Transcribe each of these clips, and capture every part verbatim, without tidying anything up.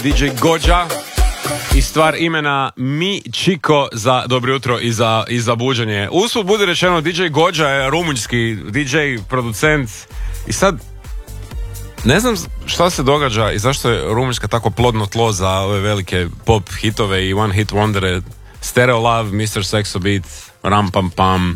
D J Gođa i stvar imena Mi Čiko za dobro jutro i za, i za buđenje. Usput budi rečeno, D J Gođa je rumunjski D J, producent i sad ne znam šta se događa i zašto je Rumunjska tako plodno tlo za ove velike pop hitove i one hit wondere. Stereo Love, mister Sexo Beat, Ram Pam Pam,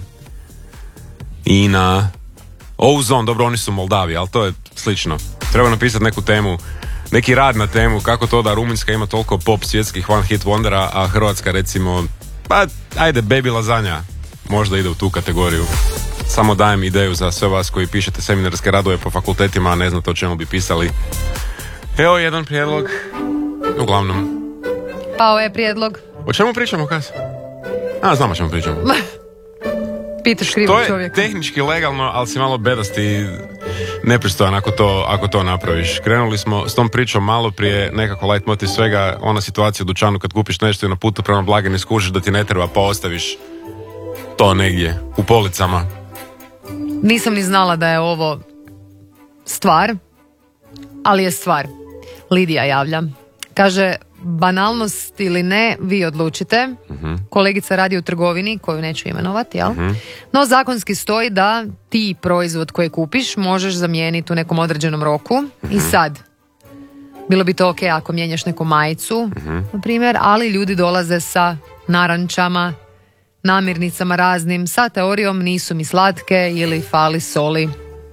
Ina, Ozone, dobro oni su Moldavi, ali to je slično. Treba napisati neku temu, neki rad na temu kako to da Rumunjska ima toliko pop svjetskih one hit wondera, a Hrvatska recimo, pa ajde, Baby Lazanja možda ide u tu kategoriju. Samo dajem ideju za sve vas koji pišete seminarske radove po fakultetima, a ne znate o čemu bi pisali. Evo jedan prijedlog. Uglavnom. Pa ovo je prijedlog. O čemu pričamo, kas? A, znamo o čemu pričamo. Pitaš krivog čovjeka. To je tehnički legalno, ali si malo bedast i nepristojan ako to, ako to napraviš. Krenuli smo s tom pričom malo prije, nekako light motiv svega, ona situacija u dućanu kad kupiš nešto i na putu prema blagajni skužiš da ti ne treba pa ostaviš to negdje u policama. Nisam ni znala da je ovo stvar, ali je stvar. Lidija javlja. Kaže, banalnost ili ne, vi odlučite. Uh-huh. Kolegica radi u trgovini, koju neću imenovati, jel? Uh-huh. No zakonski stoji da ti proizvod koji kupiš možeš zamijeniti u nekom određenom roku. Uh-huh. I sad, bilo bi to ok ako mijenjaš neku majicu, uh-huh. na primjer, ali ljudi dolaze sa narančama, namirnicama raznim, sa teorijom nisu mi slatke ili fali soli.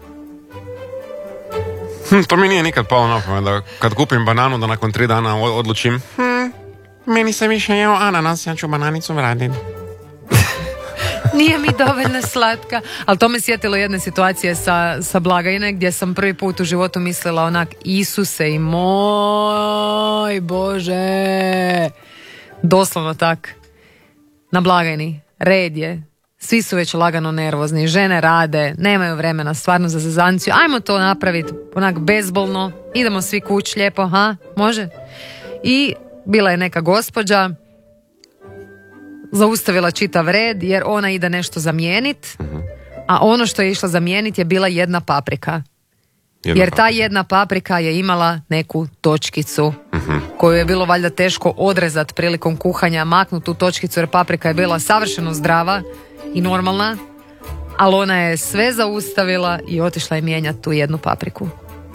Hm, to mi nije nikad palo na pamet da kad kupim bananu da nakon tri dana odlučim hm, meni se više jeo ananas, ja ću bananicu vratiti. Nije mi dovoljno slatka. Ali to me sjetilo jedne situacije sa, sa blagajne gdje sam prvi put u životu mislila onak, Isuse i moj Bože. Doslovno tak. Na blagajni. Red je. Svi su već lagano nervozni, žene rade, nemaju vremena stvarno za zazanciju, ajmo to napraviti onak bezbolno, idemo svi kuć lijepo, ha, može? I bila je neka gospođa, zaustavila čitav red jer ona ide nešto zamijeniti, a ono što je išla zamijeniti je bila jedna paprika. Jedna jer ta jedna paprika je imala neku točkicu uh-huh. koju je bilo valjda teško odrezati prilikom kuhanja, maknuti tu točkicu jer paprika je bila savršeno zdrava i normalna, ali ona je sve zaustavila i otišla je mijenjati tu jednu papriku.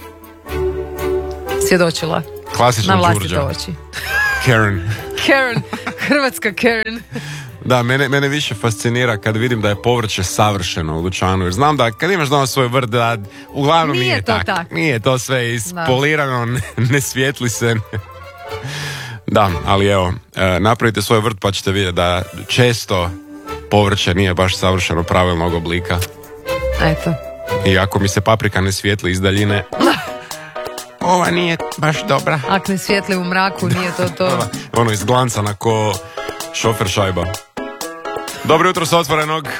Svjedočila. Klasična na vlastite Đurđa. oči. Karen. Karen, hrvatska Karen. Da, mene, mene više fascinira kad vidim da je povrće savršeno u dućanu, jer znam da kad imaš doma svoj vrt, da uglavnom nije, nije to tak. tak. Nije to sve ispolirano, ne, ne svijetli se. Da, ali evo, napravite svoj vrt pa ćete vidjeti da često povrće nije baš savršeno pravilnog oblika. Eto. I ako mi se paprika ne svijetli iz daljine, ova nije baš dobra. Ako ne svijetli u mraku, nije to to. Ono izglancana ko šofer šajba. Dobro jutro s Otvorenog.